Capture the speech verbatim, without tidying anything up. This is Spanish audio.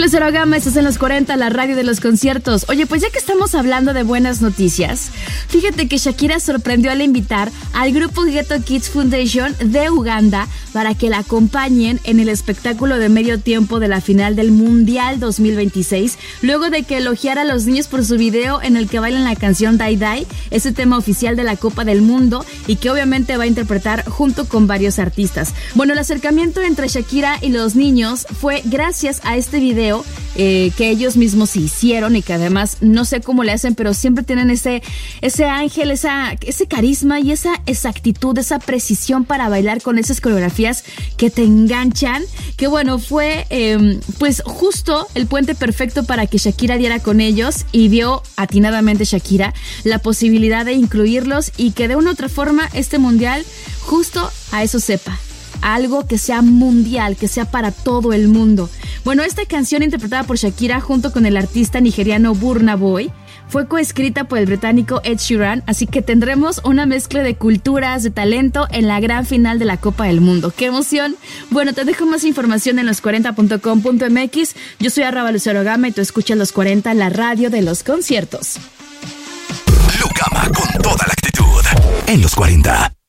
Lucero Gama, estás en los cuarenta, la radio de los conciertos. Oye, pues ya que estamos hablando de buenas noticias, fíjate que Shakira sorprendió al invitar al grupo Ghetto Kids Foundation de Uganda para que la acompañen en el espectáculo de medio tiempo de la final del Mundial dos mil veintiséis, luego de que elogiara a los niños por su video en el que bailan la canción Die Die, ese tema oficial de la Copa del Mundo y que obviamente va a interpretar junto con varios artistas. Bueno, el acercamiento entre Shakira y los niños fue gracias a este video eh, que ellos mismos se hicieron y que además no sé cómo le hacen, pero siempre tienen ese, ese ángel, esa, ese carisma y esa exactitud, esa precisión para bailar con esas coreografías que te enganchan, que bueno, fue eh, pues justo el puente perfecto para que Shakira diera con ellos y vio atinadamente Shakira la posibilidad de incluirlos y que de una u otra forma este mundial justo a eso sepa. Algo que sea mundial, que sea para todo el mundo. Bueno, esta canción interpretada por Shakira junto con el artista nigeriano Burna Boy fue coescrita por el británico Ed Sheeran, así que tendremos una mezcla de culturas, de talento en la gran final de la Copa del Mundo. ¡Qué emoción! Bueno, te dejo más información en los cuarenta punto com punto m x. Yo soy arroba Lucero Gama y tú escuchas Los cuarenta, la radio de los conciertos. Lu Gama con toda la actitud en Los cuarenta.